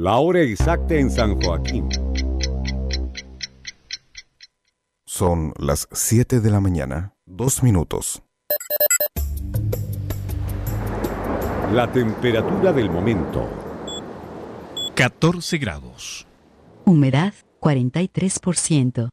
La hora exacta en San Joaquín. Son las 7 de la mañana, 2 minutos. La temperatura del momento. 14 grados. Humedad 43%.